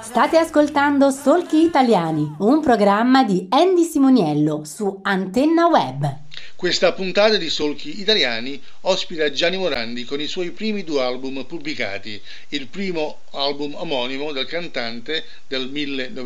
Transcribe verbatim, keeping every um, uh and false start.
State ascoltando Solchi Italiani, un programma di Andy Simoniello su Antenna Web. Questa puntata di Solchi Italiani ospita Gianni Morandi con i suoi primi due album pubblicati, il primo album omonimo del cantante del millenovecentottantasei